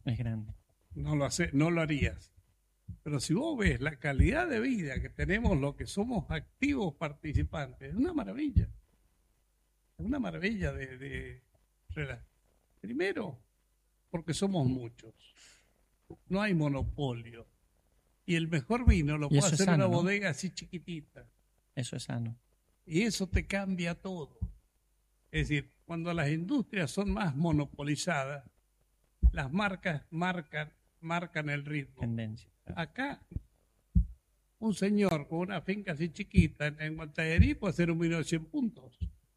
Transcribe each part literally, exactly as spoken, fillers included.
Es grande. No lo hace, no lo harías. Pero si vos ves la calidad de vida que tenemos los que somos activos participantes, es una maravilla. Es una maravilla de, de... Primero, porque somos muchos. No hay monopolio. Y el mejor vino lo puede hacer una bodega así chiquitita. Eso es sano. Y eso te cambia todo. Es decir, cuando las industrias son más monopolizadas, las marcas marcan, marcan el ritmo. Tendencia. Acá, un señor con una finca así chiquita en, en Guantallarí puede hacer un vino de cien puntos.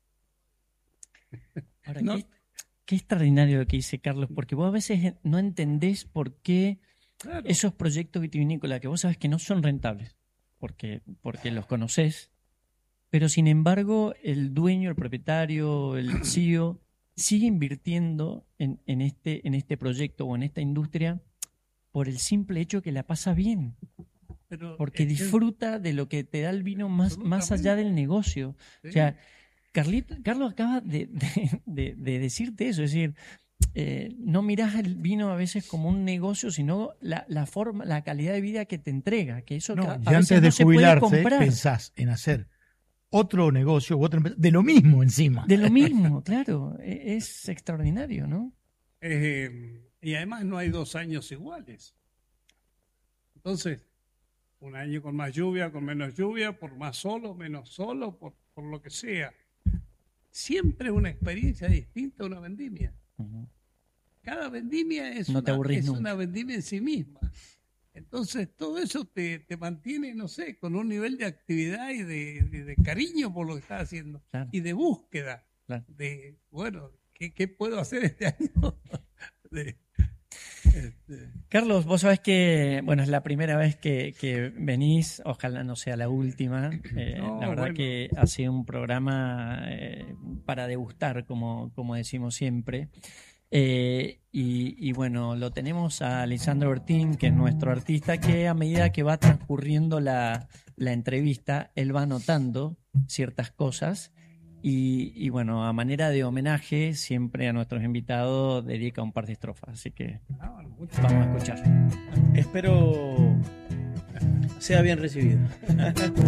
Ahora, ¿no? qué, qué extraordinario lo que dice Carlos, porque vos a veces no entendés por qué claro. esos proyectos vitivinícolas que vos sabés que no son rentables, porque, porque los conocés, pero sin embargo el dueño, el propietario, el C E O sigue invirtiendo en, en, este, en este proyecto o en esta industria por el simple hecho que la pasa bien. Pero porque disfruta de lo que te da el vino más, más allá del negocio. Sí. O sea, Carlito, Carlos acaba de, de, de, de decirte eso, es decir, eh, no mirás el vino a veces como un negocio, sino la, la forma, la calidad de vida que te entrega, que eso no, que a, y a antes veces de no se jubilarte, puede comprar. Pensás en hacer otro negocio u otra empresa de lo mismo encima. De lo mismo, claro, es extraordinario, ¿no? Eh, y además no hay dos años iguales. Entonces, un año con más lluvia, con menos lluvia, por más solo, menos solo, por, por lo que sea. Siempre es una experiencia distinta a una vendimia. Uh-huh. Cada vendimia es, no una, es una vendimia en sí misma. Entonces, todo eso te, te mantiene, no sé, con un nivel de actividad y de, de, de cariño por lo que estás haciendo. Claro. Y de búsqueda. Claro. De, bueno, ¿qué, qué puedo hacer este año? de, este... Carlos, vos sabés que, bueno, es la primera vez que, que venís, ojalá no sea la última. Eh, no, la verdad bueno. que ha sido un programa eh, para degustar, como, como decimos siempre. Eh, y, y bueno, lo tenemos a Lisandro Bertín, que es nuestro artista, que a medida que va transcurriendo la, la entrevista, él va anotando ciertas cosas y, y bueno, a manera de homenaje, siempre a nuestros invitados dedica un par de estrofas, así que vamos a escuchar. Espero sea bien recibido.